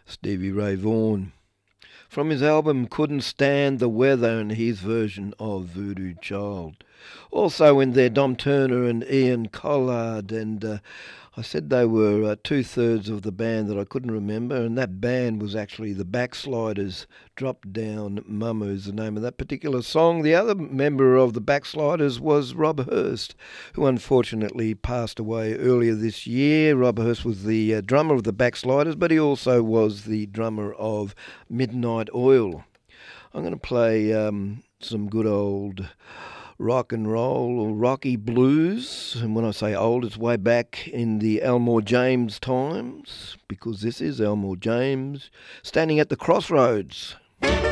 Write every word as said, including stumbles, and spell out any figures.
Stevie Ray Vaughan. From his album Couldn't Stand the Weather and his version of Voodoo Child. Also in there, Dom Turner and Ian Collard, and uh, I said they were uh, two-thirds of the band that I couldn't remember, and that band was actually the Backsliders. Drop Down Mama is the name of that particular song. The other member of the Backsliders was Rob Hurst, who unfortunately passed away earlier this year. Rob Hurst was the uh, drummer of the Backsliders, but he also was the drummer of Midnight Oil. I'm going to play um, some good old rock and roll or rocky blues, and when I say old, it's way back in the Elmore James times, because this is Elmore James standing at the crossroads.